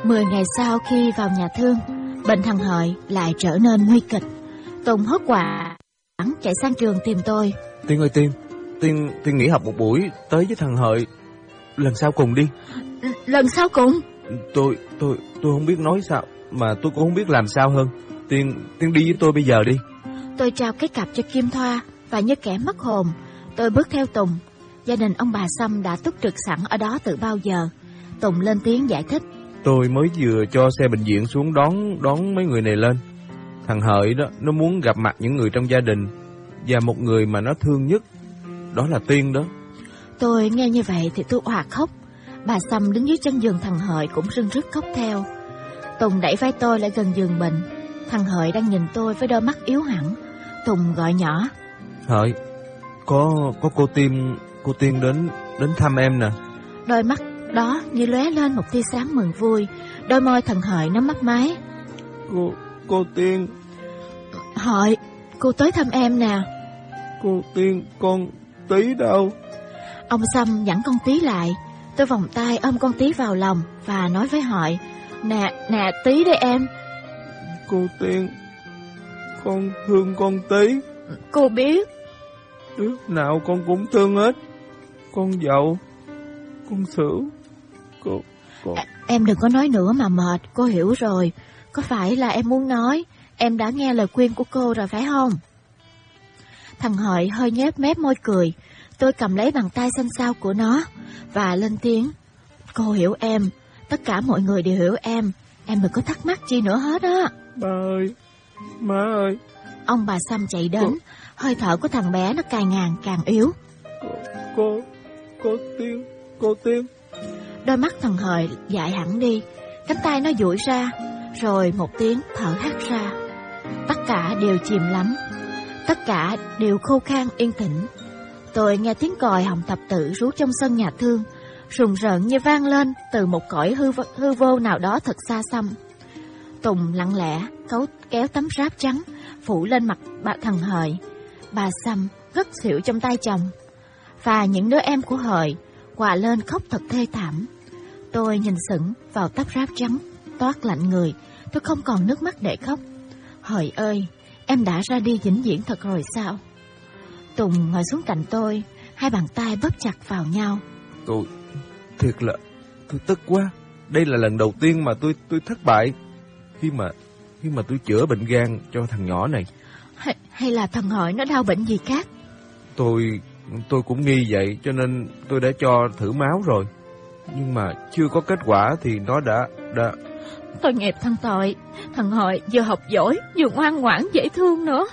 10 ngày sau khi vào nhà thương, bệnh thằng Hợi lại trở nên nguy kịch. Tùng hốt hoảng chạy sang trường tìm tôi. Tiên ơi Tiên nghỉ học một buổi tới với thằng Hợi lần sau cùng đi. Lần sau cùng? Tôi không biết nói sao, mà tôi cũng không biết làm sao hơn. Tiên đi với tôi bây giờ đi. Tôi trao cái cặp cho Kim Thoa và như kẻ mất hồn, tôi bước theo Tùng. Gia đình ông bà Sâm đã túc trực sẵn ở đó từ bao giờ. Tùng lên tiếng giải thích. Tôi mới vừa cho xe bệnh viện xuống đón mấy người này lên. Thằng Hợi đó, nó muốn gặp mặt những người trong gia đình, và một người mà nó thương nhất, đó là Tiên đó. Tôi nghe như vậy thì tôi òa khóc. Bà Sâm đứng dưới chân giường thằng Hợi cũng rưng rức khóc theo. Tùng đẩy vai tôi lại gần giường bệnh. Thằng Hợi đang nhìn tôi với đôi mắt yếu hẳn. Tùng gọi nhỏ. Hợi, có cô Tiên đến thăm em nè. Đôi mắt đó như lóe lên một tia sáng mừng vui. Đôi môi thằng Hợi nó mấp máy. Cô Tiên. Hợi, cô tới thăm em nè. Cô Tiên, con Tí đâu? Ông Sâm dẫn con Tí lại. Tôi vòng tay ôm con Tí vào lòng và nói với Hợi. Nè Tí đây em. Cô Tiên, con thương con Tí. Cô biết. Đứa nào con cũng thương hết. Con Dậu, con Sửu, cô... Em đừng có nói nữa mà mệt, cô hiểu rồi. Có phải là em muốn nói em đã nghe lời khuyên của cô rồi phải không? Thằng Hợi hơi nhếch mép môi cười. Tôi cầm lấy bàn tay xanh xao của nó và lên tiếng. Cô hiểu em, tất cả mọi người đều hiểu em. Em đừng có thắc mắc chi nữa hết á. Ba ơi, má ơi. Ông bà Sâm chạy đến. Hơi thở của thằng bé nó càng ngày càng yếu. Cô Tiên. Đôi mắt thằng Hợi dại hẳn đi. Cánh tay nó duỗi ra. Rồi một tiếng thở hắt ra. Tất cả đều chìm lắm. Tất cả đều khô khan yên tĩnh. Tôi nghe tiếng còi Hồng Thập Tự rú trong sân nhà thương, rùng rợn như vang lên từ một cõi hư vô nào đó thật xa xăm. Tùng lặng lẽ kéo tấm ráp trắng phủ lên mặt thằng Hợi. Bà Sâm ngất xỉu trong tay chồng, và những đứa em của Hợi quà lên khóc thật thê thảm. Tôi nhìn sững vào tấm ráp trắng toát lạnh người. Tôi không còn nước mắt để khóc. Hợi ơi, em đã ra đi vĩnh viễn thật rồi sao? Tùng ngồi xuống cạnh tôi, hai bàn tay bóp chặt vào nhau. Tôi tức quá. Đây là lần đầu tiên mà tôi thất bại khi mà tôi chữa bệnh gan cho thằng nhỏ này. Hay là thằng Hợi nó đau bệnh gì khác? Tôi cũng nghi vậy, cho nên tôi đã cho thử máu rồi. Nhưng mà chưa có kết quả thì nó đã... Tôi nghiệp thằng Tội. Thằng Hợi vừa học giỏi, vừa ngoan ngoãn dễ thương nữa.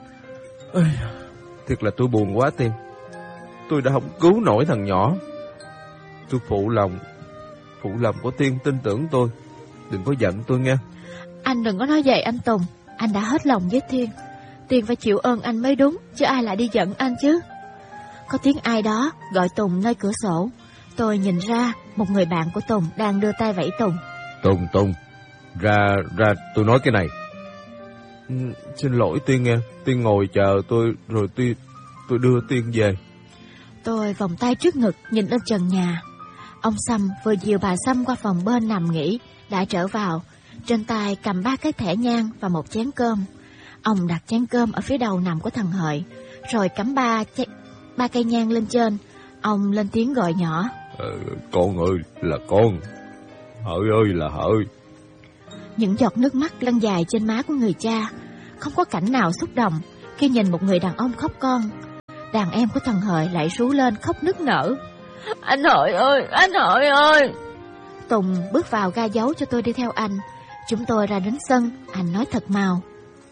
Thiệt là tôi buồn quá Tiên. Tôi đã không cứu nổi thằng nhỏ. Tôi phụ lòng của Tiên tin tưởng tôi. Đừng có giận tôi nghe. Anh đừng có nói vậy anh Tùng. Anh đã hết lòng với Tiên. Tiên phải chịu ơn anh mới đúng, chứ ai lại đi giận anh chứ. Có tiếng ai đó gọi Tùng nơi cửa sổ. Tôi nhìn ra một người bạn của Tùng đang đưa tay vẫy Tùng. Tùng, ra tôi nói cái này. Xin lỗi Tiên nghe. Tiên ngồi chờ tôi rồi tôi đưa Tiên về. Tôi vòng tay trước ngực nhìn lên trần nhà. Ông Sâm vừa dìu bà Sâm qua phòng bên nằm nghỉ đã trở vào. Trên tay cầm 3 cái thẻ nhang và một chén cơm. Ông đặt chén cơm ở phía đầu nằm của thằng Hợi, rồi cắm 3 cây nhang lên trên. Ông lên tiếng gọi nhỏ. Con ơi là con, Hợi ơi là Hợi. Những giọt nước mắt lăn dài trên má của người cha. Không có cảnh nào xúc động khi nhìn một người đàn ông khóc con. Đàn em của thằng Hợi lại rú lên khóc nức nở. Anh Hợi ơi, anh Hợi ơi. Tùng bước vào ga dấu cho tôi đi theo anh. Chúng tôi ra đến sân. Anh nói thật mau.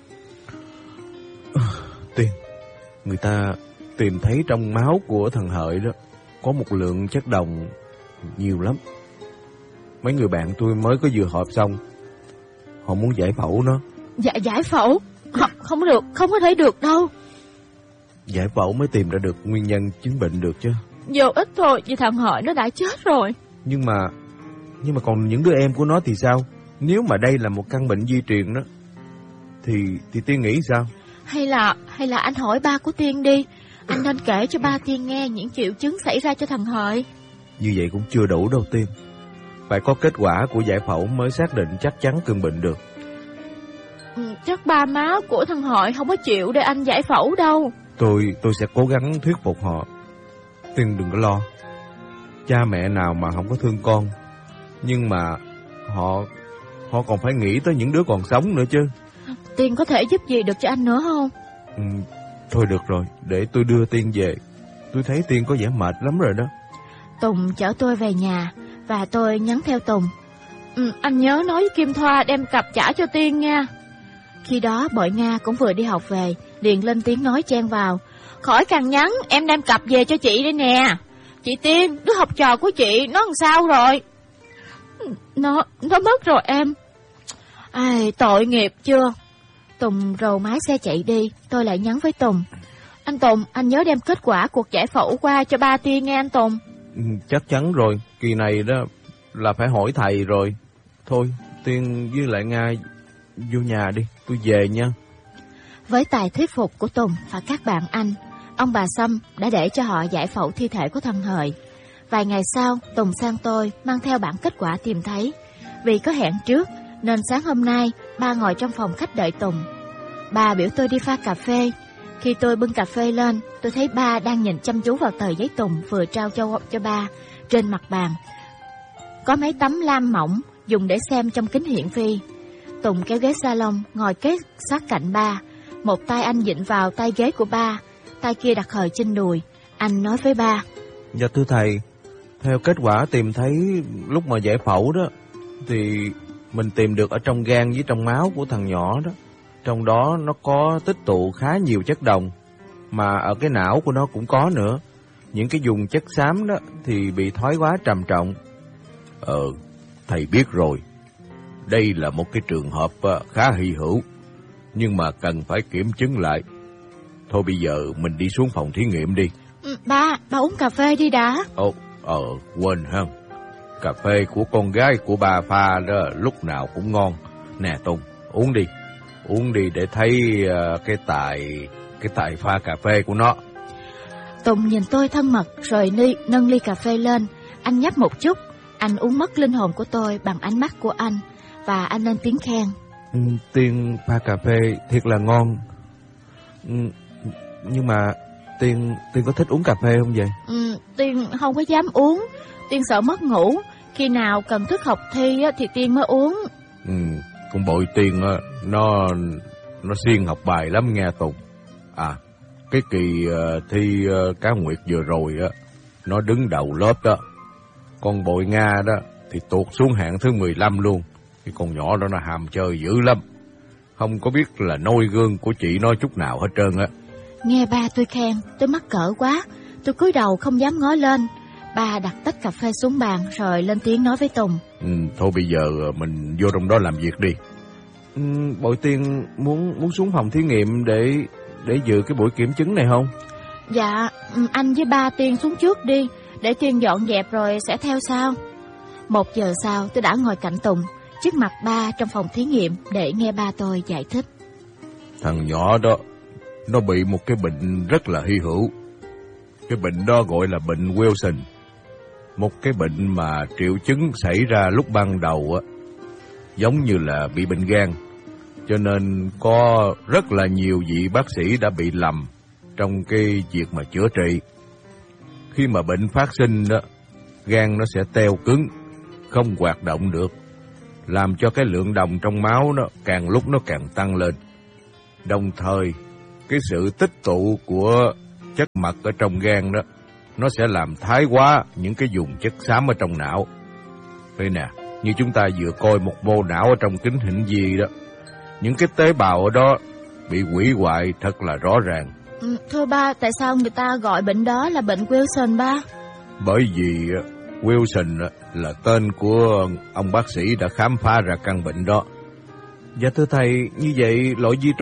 Tiên, người ta tìm thấy trong máu của thằng Hợi đó có một lượng chất đồng nhiều lắm. Mấy người bạn tôi mới có vừa họp xong, họ muốn giải phẫu nó. Giải phẫu? Không được, không có thể được đâu. Giải phẫu mới tìm ra được nguyên nhân chứng bệnh được chứ. Vô ích thôi, vì thằng Hợi nó đã chết rồi. Nhưng mà còn những đứa em của nó thì sao? Nếu mà đây là một căn bệnh di truyền đó thì Tiên nghĩ sao? Hay là anh hỏi ba của Tiên đi. Anh nên kể cho ba Tiên nghe những triệu chứng xảy ra cho thằng Hợi. Như vậy cũng chưa đủ đâu Tiên. Phải có kết quả của giải phẫu mới xác định chắc chắn cơn bệnh được. Chắc ba má của thằng Hội không có chịu để anh giải phẫu đâu. Tôi sẽ cố gắng thuyết phục họ. Tiên đừng có lo. Cha mẹ nào mà không có thương con. Nhưng mà họ còn phải nghĩ tới những đứa còn sống nữa chứ. Tiên có thể giúp gì được cho anh nữa không? Thôi được rồi, để tôi đưa Tiên về. Tôi thấy Tiên có vẻ mệt lắm rồi đó. Tùng chở tôi về nhà và tôi nhắn theo Tùng. Anh nhớ nói với Kim Thoa đem cặp trả cho Tiên nha. Khi đó Bội Nga cũng vừa đi học về, liền lên tiếng nói chen vào. Khỏi cần nhắn, em đem cặp về cho chị đây nè. Chị Tiên, đứa học trò của chị, nó làm sao rồi? Nó mất rồi em. Ai, tội nghiệp chưa? Tùng rồ máy xe chạy đi, tôi lại nhắn với Tùng. Anh Tùng, anh nhớ đem kết quả cuộc giải phẫu qua cho ba Tiên nghe anh Tùng. Chắc chắn rồi, kỳ này đó là phải hỏi thầy rồi. Thôi, Tiên với lại Nga vô nhà đi, tôi về nha. Với tài thuyết phục của Tùng và các bạn anh, ông bà Sâm đã để cho họ giải phẫu thi thể của thằng Hợi. Vài ngày sau, Tùng sang tôi mang theo bản kết quả tìm thấy. Vì có hẹn trước, nên sáng hôm nay, ba ngồi trong phòng khách đợi Tùng. Ba biểu tôi đi pha cà phê. Khi tôi bưng cà phê lên, tôi thấy ba đang nhìn chăm chú vào tờ giấy Tùng vừa trao cho ba. Trên mặt bàn có mấy tấm lam mỏng dùng để xem trong kính hiển vi. Tùng kéo ghế salon ngồi kế sát cạnh ba. Một tay anh vịn vào tay ghế của ba, tay kia đặt hờ trên đùi. Anh nói với ba. Dạ thưa thầy, theo kết quả tìm thấy lúc mà giải phẫu đó, thì mình tìm được ở trong gan với trong máu của thằng nhỏ đó. Trong đó nó có tích tụ khá nhiều chất đồng, mà ở cái não của nó cũng có nữa. Những cái vùng chất xám đó thì bị thoái hóa trầm trọng. Thầy biết rồi. Đây là một cái trường hợp khá hy hữu, nhưng mà cần phải kiểm chứng lại. Thôi bây giờ mình đi xuống phòng thí nghiệm đi. Ba uống cà phê đi đã. Quên ha. Cà phê của con gái của bà pha đó lúc nào cũng ngon. Nè Tùng, uống đi. Uống đi để thấy cái tài pha cà phê của nó. Tùng nhìn tôi thân mật rồi nâng ly cà phê lên. Anh nhấp một chút. Anh uống mất linh hồn của tôi bằng ánh mắt của anh. Và anh lên tiếng khen. Tiên pha cà phê thiệt là ngon. Nhưng mà Tiên có thích uống cà phê không vậy? Tiên không có dám uống. Tiên sợ mất ngủ. Khi nào cần thức học thi thì Tiên mới uống. Con Bội Tiên nó siêng học bài lắm nghe Tùng. Cái kỳ thi Cá Nguyệt vừa rồi nó đứng đầu lớp đó. Con Bội Nga đó thì tụt xuống hạng thứ 15 luôn. Cái con nhỏ đó nó ham chơi dữ lắm. Không có biết là noi gương của chị nó chút nào hết trơn á. Nghe ba tôi khen, tôi mắc cỡ quá. Tôi cúi đầu không dám ngó lên. Ba đặt tách cà phê xuống bàn rồi lên tiếng nói với Tùng. Thôi bây giờ mình vô trong đó làm việc đi. Bội Tiên muốn xuống phòng thí nghiệm để dự cái buổi kiểm chứng này không? Dạ, anh với ba Tiên xuống trước đi, để Tiên dọn dẹp rồi sẽ theo sau. 1 giờ sau tôi đã ngồi cạnh Tùng, trước mặt ba trong phòng thí nghiệm để nghe ba tôi giải thích. Thằng nhỏ đó, nó bị một cái bệnh rất là hy hữu. Cái bệnh đó gọi là bệnh Wilson. Một cái bệnh mà triệu chứng xảy ra lúc ban đầu giống như là bị bệnh gan. Cho nên có rất là nhiều vị bác sĩ đã bị lầm trong cái việc mà chữa trị. Khi mà bệnh phát sinh đó, gan nó sẽ teo cứng, không hoạt động được, làm cho cái lượng đồng trong máu nó càng lúc nó càng tăng lên. Đồng thời, cái sự tích tụ của chất mật ở trong gan đó, nó sẽ làm thái hóa những cái vùng chất xám ở trong não. Đây nè, như chúng ta vừa coi một mô não ở trong kính hiển vi đó, những cái tế bào ở đó bị hủy hoại thật là rõ ràng. Thưa ba, tại sao người ta gọi bệnh đó là bệnh Wilson ba? Bởi vì Wilson là tên của ông bác sĩ đã khám phá ra căn bệnh đó. Dạ thưa thầy, như vậy loại di